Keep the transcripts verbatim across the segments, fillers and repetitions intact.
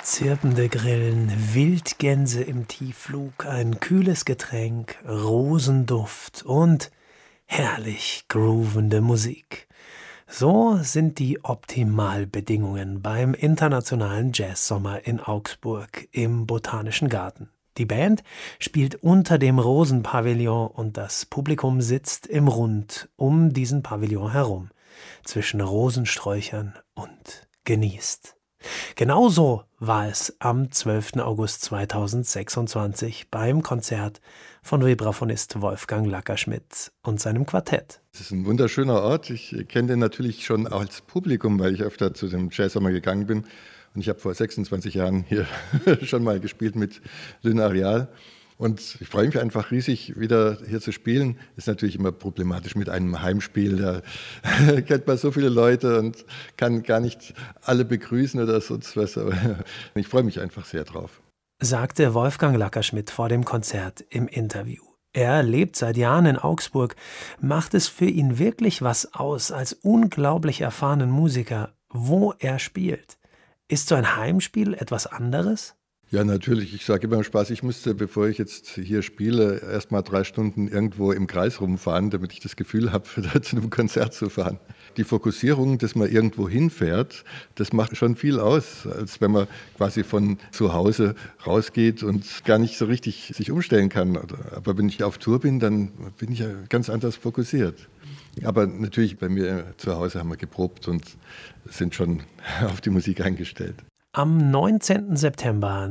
Zirpende Grillen, Wildgänse im Tiefflug, ein kühles Getränk, Rosenduft und herrlich groovende Musik. So sind die Optimalbedingungen beim Internationalen Jazzsommer in Augsburg im Botanischen Garten. Die Band spielt unter dem Rosenpavillon und das Publikum sitzt im Rund um diesen Pavillon herum, zwischen Rosensträuchern und genießt. Genauso war es am zwölften August zweitausendsechsundzwanzig beim Konzert von Vibraphonist Wolfgang Lackerschmidt und seinem Quartett. Es ist ein wunderschöner Ort. Ich kenne den natürlich schon als Publikum, weil ich öfter zu dem Jazzsommer gegangen bin. Und ich habe vor sechsundzwanzig Jahren hier schon mal gespielt mit Lynn Areal. Und ich freue mich einfach riesig, wieder hier zu spielen. Ist natürlich immer problematisch mit einem Heimspiel. Da kennt man so viele Leute und kann gar nicht alle begrüßen oder sonst was. Aber ich freue mich einfach sehr drauf. Sagte Wolfgang Lackerschmidt vor dem Konzert im Interview. Er lebt seit Jahren in Augsburg, macht es für ihn wirklich was aus, als unglaublich erfahrenen Musiker, wo er spielt. Ist so ein Heimspiel etwas anderes? Ja, natürlich. Ich sage immer im Spaß, ich musste, bevor ich jetzt hier spiele, erst mal drei Stunden irgendwo im Kreis rumfahren, damit ich das Gefühl habe, zu einem Konzert zu fahren. Die Fokussierung, dass man irgendwo hinfährt, das macht schon viel aus, als wenn man quasi von zu Hause rausgeht und gar nicht so richtig sich umstellen kann. Aber wenn ich auf Tour bin, dann bin ich ja ganz anders fokussiert. Aber natürlich, bei mir zu Hause haben wir geprobt und sind schon auf die Musik eingestellt. Am neunzehnten September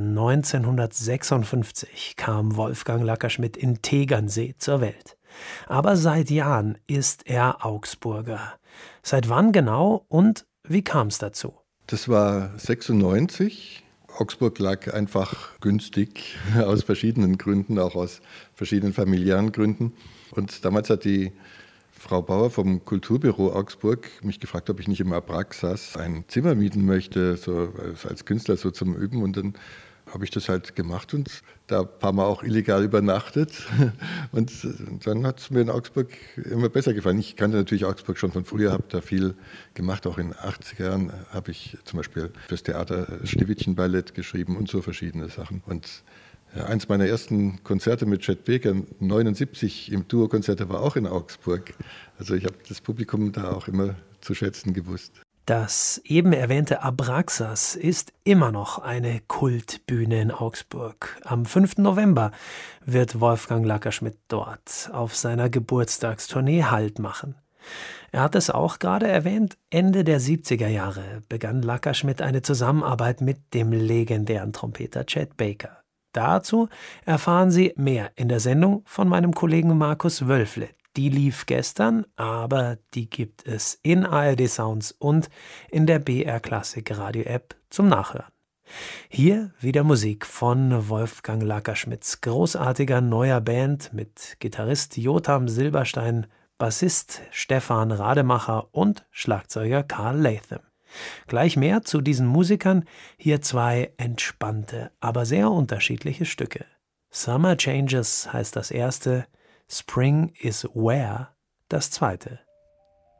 neunzehnhundertsechsundfünfzig kam Wolfgang Lackerschmidt in Tegernsee zur Welt. Aber seit Jahren ist er Augsburger. Seit wann genau und wie kam es dazu? Das war sechsundneunzig. Augsburg lag einfach günstig, aus verschiedenen Gründen, auch aus verschiedenen familiären Gründen. Und damals hat die Frau Bauer vom Kulturbüro Augsburg mich gefragt, ob ich nicht im Abraxas ein Zimmer mieten möchte, so als Künstler so zum Üben. Und dann habe ich das halt gemacht und da ein paar Mal auch illegal übernachtet. Und dann hat es mir in Augsburg immer besser gefallen. Ich kannte natürlich Augsburg schon von früher, habe da viel gemacht. Auch in den achtziger Jahren habe ich zum Beispiel fürs Theater Schneewittchen-Ballett geschrieben und so verschiedene Sachen. Und ja, eins meiner ersten Konzerte mit Chet Baker, neunundsiebzig im Duo-Konzert, war auch in Augsburg. Also ich habe das Publikum da auch immer zu schätzen gewusst. Das eben erwähnte Abraxas ist immer noch eine Kultbühne in Augsburg. Am fünften November wird Wolfgang Lackerschmidt dort auf seiner Geburtstagstournee Halt machen. Er hat es auch gerade erwähnt, Ende der siebziger Jahre begann Lackerschmidt eine Zusammenarbeit mit dem legendären Trompeter Chet Baker. Dazu erfahren Sie mehr in der Sendung von meinem Kollegen Markus Wölfle. Die lief gestern, aber die gibt es in A R D Sounds und in der B R Klassik Radio App zum Nachhören. Hier wieder Musik von Wolfgang Lackerschmidts großartiger neuer Band mit Gitarrist Jotam Silberstein, Bassist Stefan Rademacher und Schlagzeuger Carl Latham. Gleich mehr zu diesen Musikern, hier zwei entspannte, aber sehr unterschiedliche Stücke. Summer Changes heißt das erste, Spring is Where das zweite.